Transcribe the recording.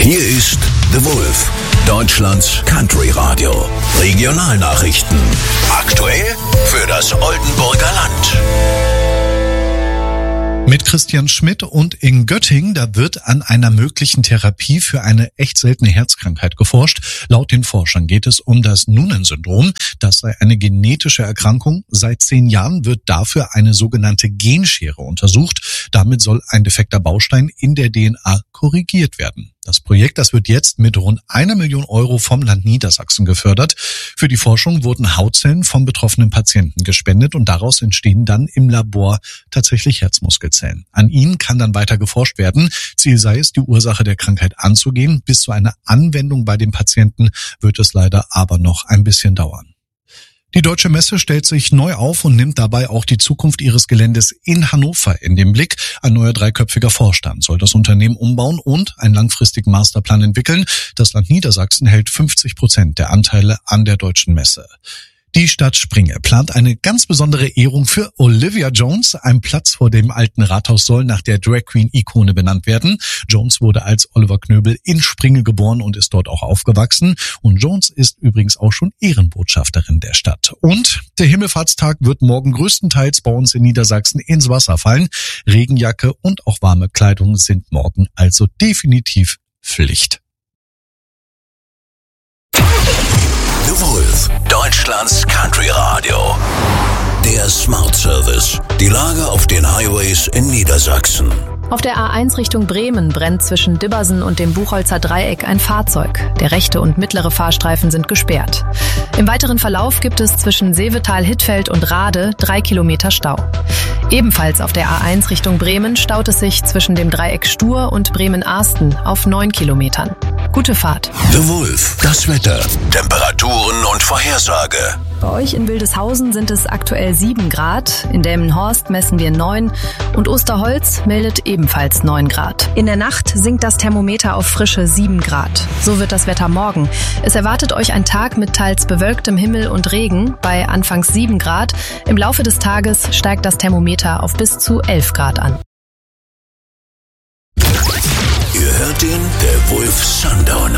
Hier ist The Wolf, Deutschlands Country Radio. Regionalnachrichten. Aktuell für das Oldenburger Land. Mit Christian Schmidt, und in Göttingen, da wird an einer möglichen Therapie für eine echt seltene Herzkrankheit geforscht. Laut den Forschern geht es um das Noonan-Syndrom. Das sei eine genetische Erkrankung. Seit 10 Jahren wird dafür eine sogenannte Genschere untersucht. Damit soll ein defekter Baustein in der DNA korrigiert werden. Das Projekt, das wird jetzt mit rund 1 Million Euro vom Land Niedersachsen gefördert. Für die Forschung wurden Hautzellen von betroffenen Patienten gespendet und daraus entstehen dann im Labor tatsächlich Herzmuskelzellen. An ihnen kann dann weiter geforscht werden. Ziel sei es, die Ursache der Krankheit anzugehen. Bis zu einer Anwendung bei den Patienten wird es leider aber noch ein bisschen dauern. Die Deutsche Messe stellt sich neu auf und nimmt dabei auch die Zukunft ihres Geländes in Hannover in den Blick. Ein neuer 3-köpfiger Vorstand soll das Unternehmen umbauen und einen langfristigen Masterplan entwickeln. Das Land Niedersachsen hält 50% der Anteile an der Deutschen Messe. Die Stadt Springe plant eine ganz besondere Ehrung für Olivia Jones. Ein Platz vor dem alten Rathaus soll nach der Drag Queen-Ikone benannt werden. Jones wurde als Oliver Knöbel in Springe geboren und ist dort auch aufgewachsen. Und Jones ist übrigens auch schon Ehrenbotschafterin der Stadt. Und der Himmelfahrtstag wird morgen größtenteils bei uns in Niedersachsen ins Wasser fallen. Regenjacke und auch warme Kleidung sind morgen also definitiv Pflicht. The Wolf, Deutschlands Country Radio. Der Smart Service. Die Lage auf den Highways in Niedersachsen. Auf der A1 Richtung Bremen brennt zwischen Dibbersen und dem Buchholzer Dreieck ein Fahrzeug. Der rechte und mittlere Fahrstreifen sind gesperrt. Im weiteren Verlauf gibt es zwischen Seevetal-Hittfeld und Rade 3 Kilometer Stau. Ebenfalls auf der A1 Richtung Bremen staut es sich zwischen dem Dreieck Stur und Bremen-Ahsten auf 9 Kilometern. Gute Fahrt. The Wolf, das Wetter, Temperaturen und Vorhersage. Bei euch in Wildeshausen sind es aktuell 7 Grad, in Delmenhorst messen wir 9 und Osterholz meldet ebenfalls 9 Grad. In der Nacht sinkt das Thermometer auf frische 7 Grad. So wird das Wetter morgen. Es erwartet euch ein Tag mit teils bewölktem Himmel und Regen bei anfangs 7 Grad. Im Laufe des Tages steigt das Thermometer auf bis zu 11 Grad an. Ihr hört den, der Wolf Sundowner.